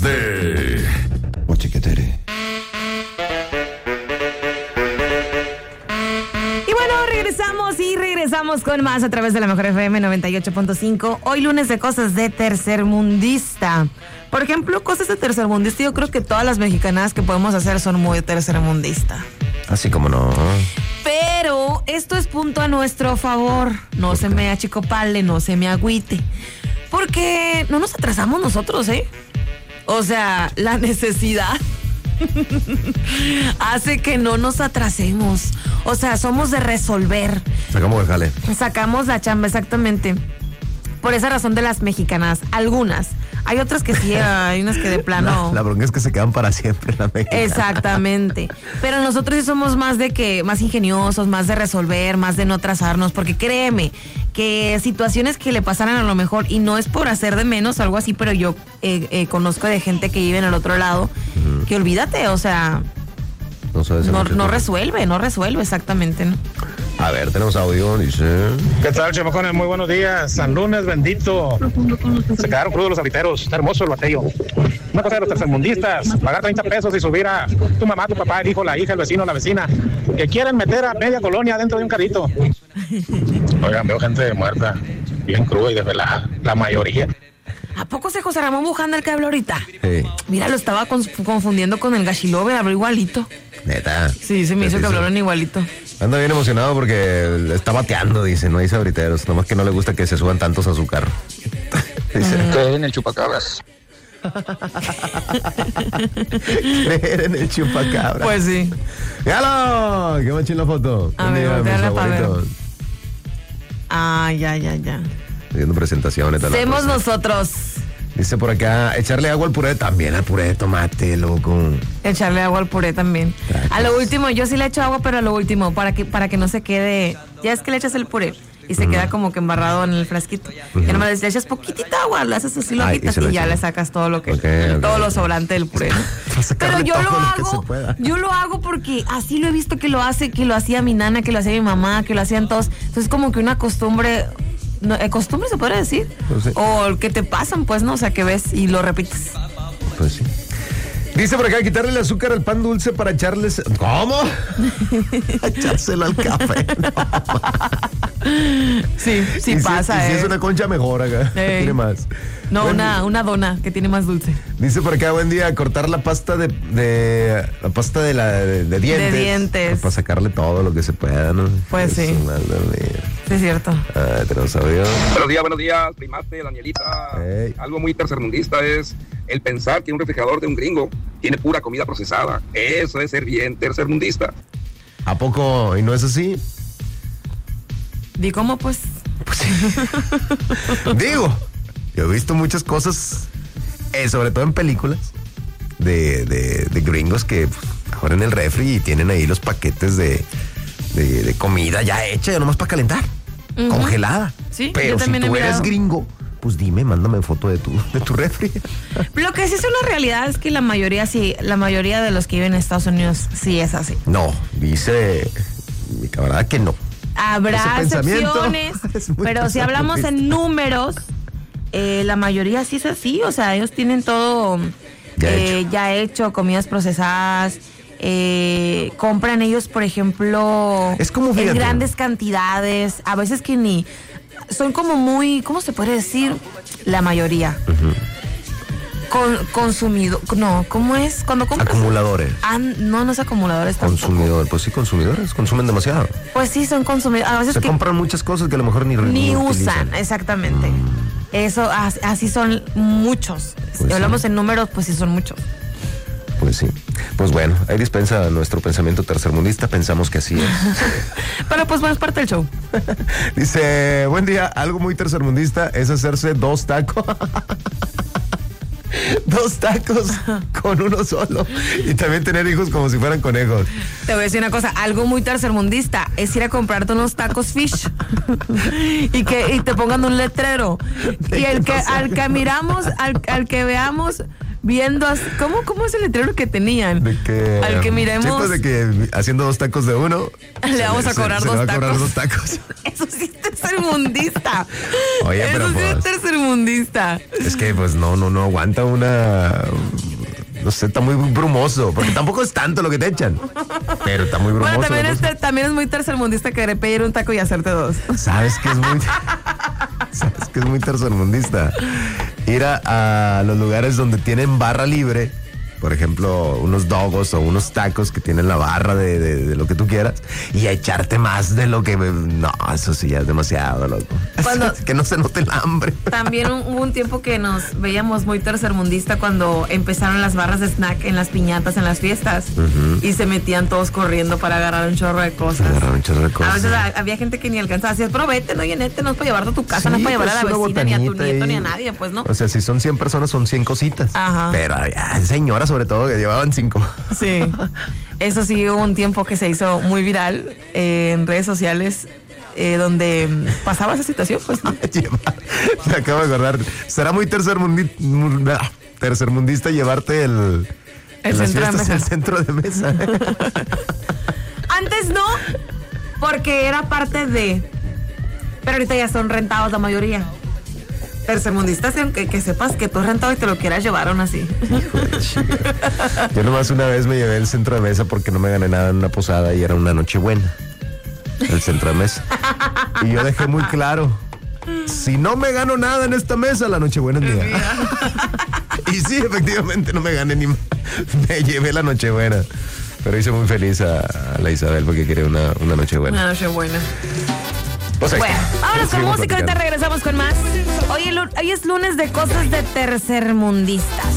de Mochiquetere. Regresamos con más a través de la Mejor FM 98.5. Hoy lunes de cosas de tercermundista. Por ejemplo, cosas de tercermundista, yo creo que todas las mexicanas que podemos hacer son muy tercermundista. Así como no. Pero esto es punto a nuestro favor. No se me achicopale, no se me agüite. Porque no nos atrasamos nosotros, ¿eh? O sea, la necesidad hace que no nos atrasemos. O sea, somos de resolver. Sacamos el jale. Sacamos la chamba, exactamente. Por esa razón de las mexicanas, algunas. Hay otras que sí, hay unas que de plano. La bronca es que se quedan para siempre la mexicana. Exactamente. Pero nosotros sí somos más más ingeniosos, más de resolver, más de no atrasarnos, porque créeme que situaciones que le pasaran a lo mejor, y no es por hacer de menos algo así, pero yo conozco de gente que vive en el otro lado, que olvídate, o sea, no resuelve exactamente, ¿no? A ver, tenemos audio, dice. ¿Qué tal, chamacones? Muy buenos días. San Lunes bendito. Se quedaron crudos los abriteros. Está hermoso el bateo. Una cosa de los tercermundistas: pagar 30 pesos y subir a tu mamá, tu papá, el hijo, la hija, el vecino, la vecina, que quieren meter a media colonia dentro de un carrito. Oigan, veo gente muerta, bien cruda y desvelada, la mayoría. ¿A poco ese José Ramón Bujanda el que habló ahorita? Sí. Mira, lo estaba confundiendo con el Gachilove, habló igualito. Neta. Sí, se me hizo que hablaron igualito. Anda bien emocionado porque está bateando, dice, no hay sabriteros, nomás que no le gusta que se suban tantos a su carro. Dice. Creer en el chupacabras. Creer en el chupacabras. Pues sí. ¡Yalo! ¡Qué machín la foto! A ver, voltearla para ver. Ah, ya. Haciendo presentaciones. Hacemos nosotros. Dice por acá, echarle agua al puré, también al puré de tomate, loco. Echarle agua al puré también. Gracias. A lo último, yo sí le echo agua, pero a lo último, para que no se quede. Ya es que le echas el puré y se queda como que embarrado en el frasquito. Y nomás le echas poquitita agua, lo haces así, lo quitas y ya le sacas todo lo que, todo lo sobrante del puré, ¿no? Pero yo lo hago porque así lo he visto que lo hacía mi nana, que lo hacía mi mamá, que lo hacían todos. Entonces como que una costumbre. No, ¿costumbre se puede decir? Pues sí. O que te pasan, pues, ¿no? O sea, que ves y lo repites. Pues sí. Dice por acá, quitarle el azúcar al pan dulce para echarles... ¿Cómo? Echárselo al café. No. Sí pasa, si es una concha, mejor acá. Tiene más. No, una dona que tiene más dulce. Dice por acá, buen día, cortar la pasta de dientes. De dientes. Para sacarle todo lo que se pueda, ¿no? Pues sí. Sí, es cierto. Tenemos audio. Buenos días, primaste, Danielita. Hey. Algo muy tercermundista es el pensar que un refrigerador de un gringo tiene pura comida procesada. Eso es ser bien tercermundista. ¿A poco? ¿Y no es así? ¿Y cómo, pues? Pues sí. Digo, yo he visto muchas cosas, sobre todo en películas, de gringos que abren el refri y tienen ahí los paquetes de comida ya hecha, ya nomás para calentar, congelada. Sí, pero si tú eres gringo, pues dime, mándame foto de tu refri. Lo que sí es una realidad es que la mayoría de los que viven en Estados Unidos sí es así. No, dice mi camarada que no. Habrá excepciones, pero si hablamos en números, la mayoría sí es así. O sea, ellos tienen todo ya hecho, comidas procesadas. Compran ellos, por ejemplo, es como, en grandes cantidades. A veces que ni son como muy, ¿cómo se puede decir? La mayoría. Consumido, no, ¿cómo es? Cuando compras. Acumuladores. No es acumuladores tampoco. Consumidor, pues sí, consumidores, consumen demasiado. Pues sí, son consumidores. A veces se compran muchas cosas que a lo mejor ni usan, exactamente. Eso, así son muchos. Pues si hablamos sí. en números, pues sí son muchos. Pues sí. Pues bueno, ahí dispensa nuestro pensamiento tercermundista, pensamos que así es. Pero pues bueno, es parte del show. Dice, buen día, algo muy tercermundista es hacerse 2 tacos. 2 tacos con uno solo. Y también tener hijos como si fueran conejos. Te voy a decir una cosa, algo muy tercermundista es ir a comprarte unos tacos fish y te pongan un letrero. Y al que miramos, al que veamos, viendo ¿cómo es el letrero que tenían? De que al que miremos, sí, pues de que haciendo 2 tacos de uno le vamos a cobrar 2 tacos. Cobrar 2 tacos. Eso sí es tercermundista. Oye, pero eso sí pues, es tercermundista. Es que pues no aguanta una. No sé, está muy brumoso, porque tampoco es tanto lo que te echan, pero está muy brumoso. Bueno, también es muy tercermundista querer pedir un taco y hacerte 2. ¿Sabes qué es muy tercermundista? Ir a los lugares donde tienen barra libre, por ejemplo, unos dogos o unos tacos que tienen la barra de lo que tú quieras, y a echarte más de lo que... No, eso sí ya es demasiado, loco. Que no se note el hambre. También hubo un tiempo que nos veíamos muy tercermundista cuando empezaron las barras de snack en las piñatas, en las fiestas, y se metían todos corriendo para agarrar un chorro de cosas. A veces había gente que ni alcanzaba, decías, pero vete, no, llenete, no es para llevarte a tu casa, sí, no es para llevar a la vecina, ni a tu nieto, ni a nadie, pues, ¿no? O sea, si son 100 personas, son 100 cositas. Ajá. Pero señoras, sobre todo, que llevaban 5. Sí. Eso sí, hubo un tiempo que se hizo muy viral en redes sociales, donde pasaba esa situación, pues, ¿no? Me acabo de acordar. Será muy tercermundista llevarte el centro de mesa. Antes no, porque era parte de... Pero ahorita ya son rentados la mayoría. Tercermundistas, que sepas que tú has rentado y te lo quieras llevar aún así. Yo nomás una vez me llevé el centro de mesa porque no me gané nada en una posada y era una Nochebuena. El centro de mesa. Y yo dejé muy claro, si no me gano nada en esta mesa, la Nochebuena es mía. Y sí, efectivamente no me gané ni... Me llevé la Nochebuena. Pero hice muy feliz a la Isabel porque quería una Nochebuena. Una Nochebuena. Pues bueno, vámonos con música, ahorita regresamos con más. Hoy es lunes de cosas de tercermundistas.